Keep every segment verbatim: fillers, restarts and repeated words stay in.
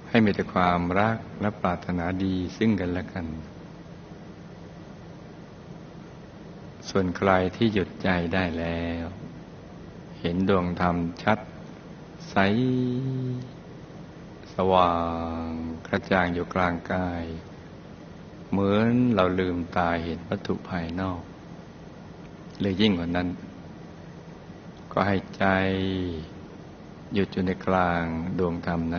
ให้มีแต่ความรักและปรารถนาดีซึ่งกันและกันส่วนใครที่หยุดใจได้แล้วเห็นดวงธรรมชัดใสสว่างกระจ่างอยู่กลางกายเหมือนเราลืมตาเห็นวัตถุภายนอกเลยยิ่งกว่านั้นก็ให้ใจหยุดอยู่ในกลางดวงธรรมนั้น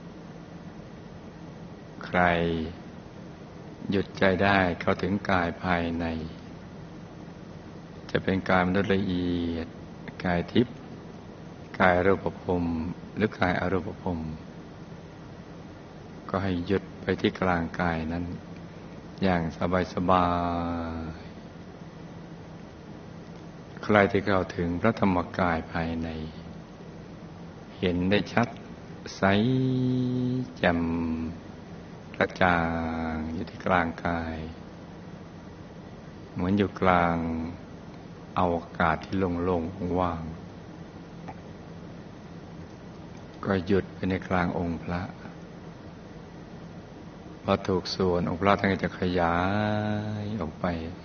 ใครหยุดใจได้เข้าถึงกายภายในจะเป็นกายมนุษย์ละเอียดกายทิพย์กายรูปภพหรือกายอรูปภพก็ให้หยุดไปที่กลางกายนั้นอย่างสบายๆใครที่เข้าถึงพระธรรมกายภายในเห็นได้ชัดใสแจ่มกระจ่างอยู่ที่กลางกายเหมือนอยู่กลางอวกาศที่โล่งๆว่างก็หยุดไปในกลางองค์พระพอถูกส่วนองค์พระท่านก็จะขยายออกไป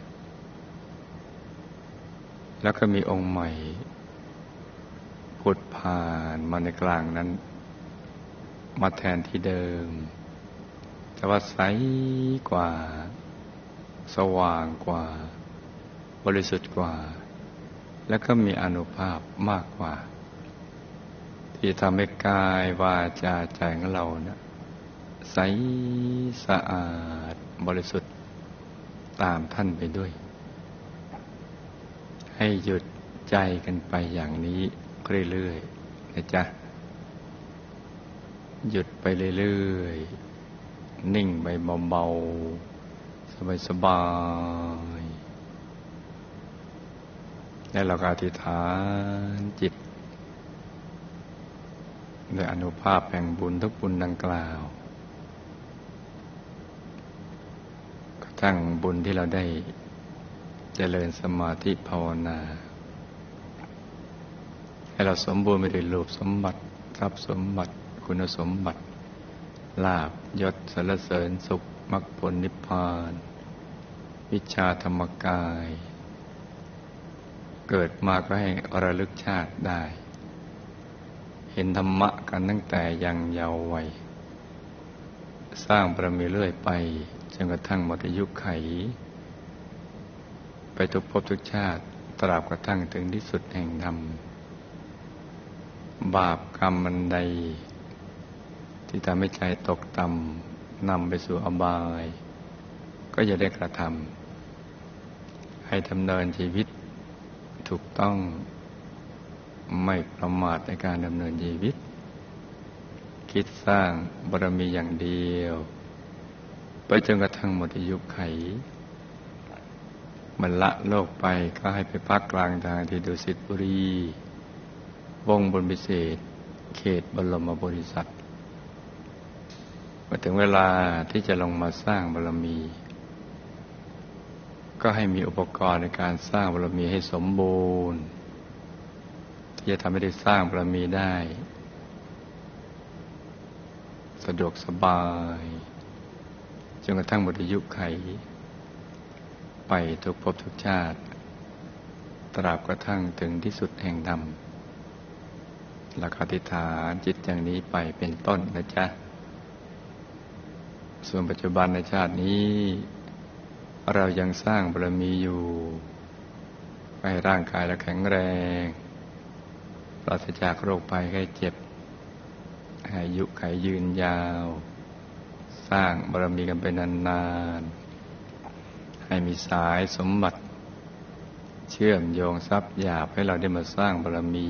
แล้วก็มีองค์ใหม่ผุดผ่านมาในกลางนั้นมาแทนที่เดิมแต่ว่าใสกว่าสว่างกว่าบริสุทธิ์กว่าแล้วก็มีอานุภาพมากกว่าที่ทำให้กายวาจาใจของเราเนี่ยใสสะอาดบริสุทธิ์ตามท่านไปด้วยให้หยุดใจกันไปอย่างนี้เรื่อยๆนะจ๊ะหยุดไปเรื่อยๆนิ่งไปเบาๆสบายๆแล้วเราก็อธิษฐานจิตด้วยอนุภาพแห่งบุญทุกบุญดังกล่าวกระทั่งบุญที่เราได้เจริญสมาธิภาวนาให้เราสมบูรณ์ไปด้วยรูปสมบัติทรัพย์สมบัติคุณสมบัติลาภยศสรรเสริญสุขมรรคผลนิพพานวิชาธรรมกายเกิดมาก็ให้ระลึกชาติได้เห็นธรรมะกันตั้งแต่ยังเยาว์วัยสร้างบารมีเรื่อยไปจนกระทั่งหมดอายุไขไปทุกภพทุกชาติตราบกระทั่งถึงที่สุดแห่งธรรมบาปกรรมอันใดที่ทำให้ใจตกต่ำนำไปสู่อบายก็อย่าได้กระทำให้ดำเนินชีวิตถูกต้องไม่ประมาทในการดำเนินชีวิตคิดสร้างบารมีอย่างเดียวไปจนกระทั่งหมดอายุไขมันละโลกไปก็ให้ไปพักกลางทางที่ดุสิตบุรีวงบนพิเศษเขตบรมโพธิสัตว์มาถึงเวลาที่จะลงมาสร้างบารมีก็ให้มีอุปกรณ์ในการสร้างบารมีให้สมบูรณ์ที่จะทำให้ได้สร้างบารมีได้สะดวกสบายจนกระทั่งหมดอายุไขไปทุกภพทุกชาติตราบกระทั่งถึงที่สุดแห่งธรรมหลักอธิษฐานจิตอย่างนี้ไปเป็นต้นนะจ๊ะส่วนปัจจุบันในชาตินี้เรายังสร้างบารมีอยู่ให้ร่างกายเราแข็งแรงปราศจากโรคภัยไข้เจ็บให้อายุขายยืนยาวสร้างบารมีกันไปนานๆให้มีสายสมบัติเชื่อมโยงทรัพย์หยาบให้เราได้มาสร้างบารมี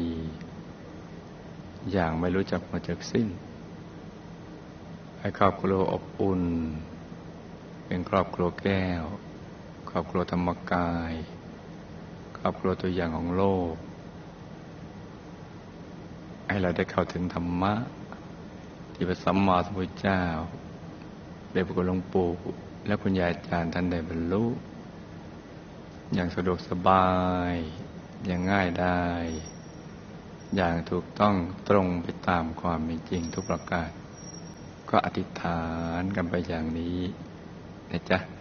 อย่างไม่รู้จักหมดจากสิ้นให้ครอบครัวอบอุ่นเป็นครอบครัวแก้วครอบครัวธรรมกายครอบครัวตัวอย่างของโลกให้เราได้เข้าถึงธรรมะที่พระสัมมาสัมพุทธเจ้าได้พระคุณหลวงปู่และคุณยายอาจารย์ท่านได้บรรลุอย่างสะดวกสบายอย่างง่ายได้อย่างถูกต้องตรงไปตามความเป็นจริงทุกประการก็อธิษฐานกันไปอย่างนี้นะจ๊ะ